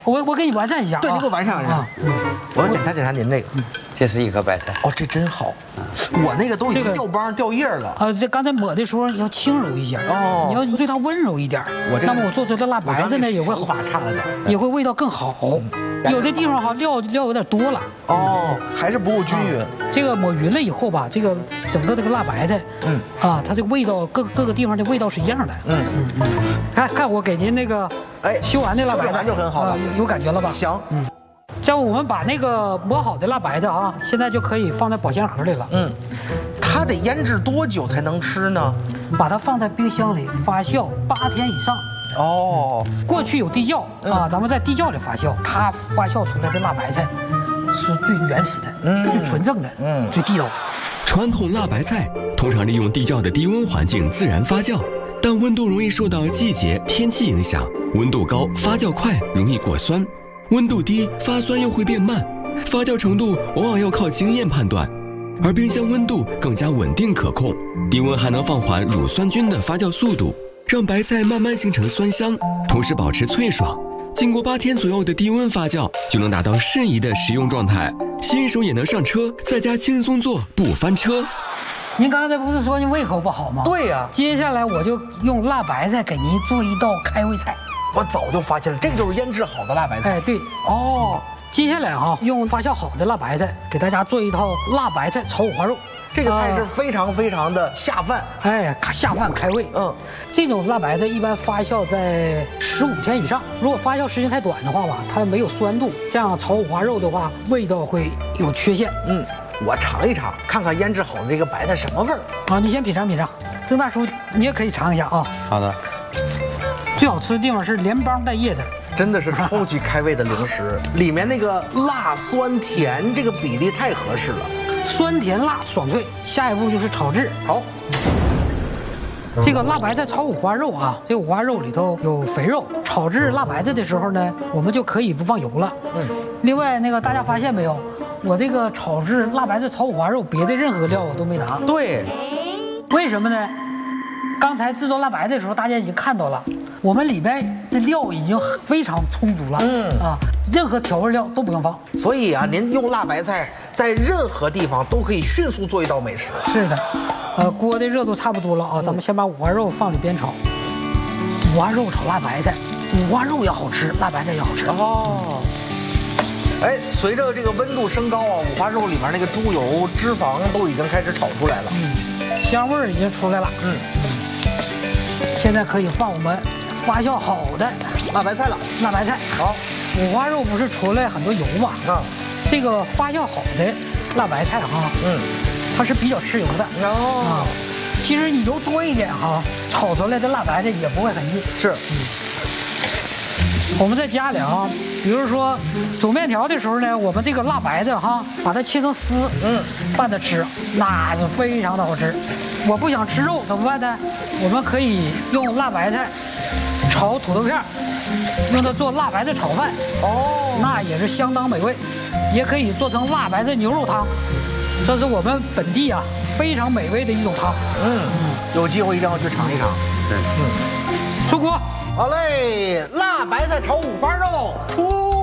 我给你完善一下。 对，你给我完善完善。我要检查检查您这个。 这是一颗白菜。 哦，这真好。我那个都已经掉帮掉叶了。 这刚才抹的时候要轻柔一些。哦，你要对它温柔一点。那么我做出的辣白菜呢，也会手法差了点， 也会味道更好。有的地方哈料有点多了。哦， 还是不够均匀。 这个抹匀了以后吧，这个整个这个辣白菜，它这个味道各个地方的味道是一样的。看我给您那个修完的辣白菜就很好了， 有感觉了吧？ 行。 这样我们把那个磨好的辣白菜啊，现在就可以放在保鲜盒里了。 它得腌制多久才能吃呢？ 把它放在冰箱里发酵8天以上。 哦， 过去有地窖啊，咱们在地窖里发酵，它发酵出来的辣白菜是最原始的，最纯正的，最地道的。 传统辣白菜通常利用地窖的低温环境自然发酵，但温度容易受到季节、天气影响，温度高发酵快，容易过酸。温度低，发酸又会变慢，发酵程度往往要靠经验判断，而冰箱温度更加稳定可控，低温还能放缓乳酸菌的发酵速度，让白菜慢慢形成酸香，同时保持脆爽。经过8天左右的低温发酵，就能达到适宜的食用状态，新手也能上车，在家轻松做，不翻车。 您刚才不是说您胃口不好吗？ 对呀。 接下来我就用辣白菜给您做一道开胃菜。 我早就发现了，这个就是腌制好的辣白菜。 对。哦，接下来用发酵好的辣白菜给大家做一套辣白菜炒五花肉。 这个菜是非常非常的下饭， 下饭开胃。这种辣白菜一般发酵在15天以上，如果发酵时间太短的话吧，它没有酸度，这样炒五花肉的话，味道会有缺陷。 我尝一尝，看看腌制好的这个白菜什么味儿。 你先品尝品尝。曾大叔，你也可以尝一下啊。 好的。 最好吃的地方是连帮带叶的， 真的是超级开胃的零食。里面那个辣酸甜这个比例太合适了， 酸甜辣爽脆。下一步就是炒制。 好， 这个辣白菜炒五花肉啊，这五花肉里头有肥肉。炒制辣白菜的时候呢，我们就可以不放油了。另外那个大家发现没有，我这个炒制辣白菜炒五花肉，别的任何料我都没拿。 对， 为什么呢？刚才制作辣白菜的时候，大家已经看到了，我们里边的料已经非常充足了。任何调味料都不用放。 所以啊，您用辣白菜在任何地方都可以迅速做一道美食。 是的，锅的热度差不多了啊，咱们先把五花肉放里边炒。五花肉炒辣白菜，五花肉也好吃，辣白菜也好吃。 随着这个温度升高啊，五花肉里面那个猪油脂肪都已经开始炒出来了。 香味儿已经出来了。现在可以放我们发酵好的辣白菜了。 辣白菜。好，五花肉不是出来很多油嘛？这个发酵好的辣白菜它是比较吃油的。其实你油多一点炒出来的辣白菜也不会很硬。 是。 我们在家里比如说煮面条的时候呢，我们这个辣白菜把它切成丝，拌着吃，那是非常的好吃。我不想吃肉怎么办呢？我们可以用辣白菜炒土豆片，用它做辣白菜炒饭。那也是相当美味。也可以做成辣白菜牛肉汤，这是我们本地非常美味的一种汤。 有机会一定要去尝一尝。 出锅。 好嘞，辣白菜炒五花肉出。